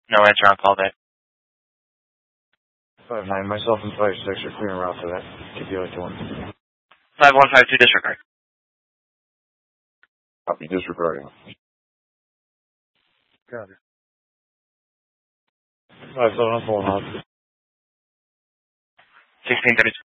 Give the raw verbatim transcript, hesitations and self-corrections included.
No answer on call back. five nine, myself and five six are clearing route for that. Keep you like to one. five one five two disregard. Copy, disregarding. Got it. five seven, I'm pulling out. sixteen thirty.